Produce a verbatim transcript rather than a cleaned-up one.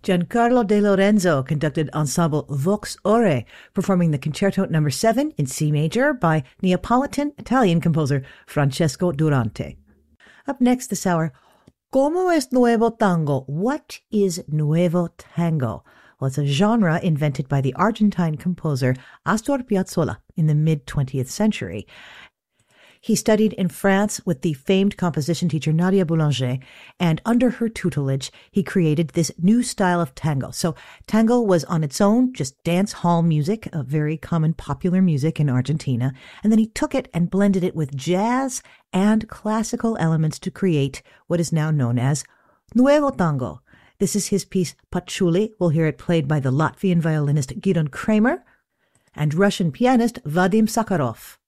Giancarlo De Lorenzo conducted ensemble Vox Ore, performing the Concerto Number seven in C major by Neapolitan Italian composer Francesco Durante. Up next this hour, ¿Cómo es nuevo tango? What is nuevo tango? Well, it's a genre invented by the Argentine composer Astor Piazzolla in the mid-twentieth century. He studied in France with the famed composition teacher Nadia Boulanger, and under her tutelage, he created this new style of tango. So tango was on its own just dance hall music, a very common popular music in Argentina, and then he took it and blended it with jazz and classical elements to create what is now known as Nuevo Tango. This is his piece Patchouli. We'll hear it played by the Latvian violinist Gidon Kramer and Russian pianist Vadim Sakharov.